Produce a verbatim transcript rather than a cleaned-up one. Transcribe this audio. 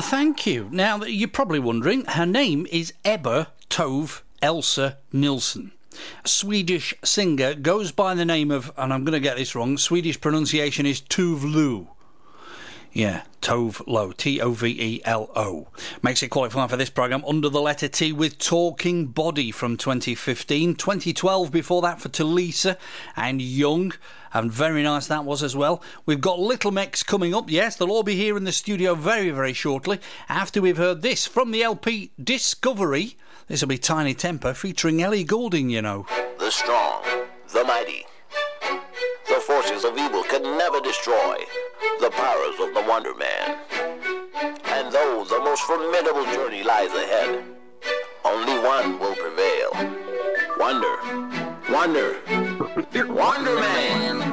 Thank you. Now, you're probably wondering, her name is Ebba Tove Elsa Nilsson. A Swedish singer, goes by the name of, and I'm going to get this wrong, Swedish pronunciation is Tove Lo. Yeah, Tove Lo, T O V E L O. Makes it qualify for this programme under the letter T with Talking Body from twenty fifteen. twenty twelve before that for Tulisa and Young. And very nice that was as well. We've got Little Mix coming up. Yes, they'll all be here in the studio very, very shortly after we've heard this from the L P Discovery. This will be Tiny Temper featuring Ellie Goulding, you know. The strong, the mighty, the forces of evil can never destroy the powers of the Wonder Man. And though the most formidable journey lies ahead, only one will prevail. Wonder, Wonder, Wonder Man.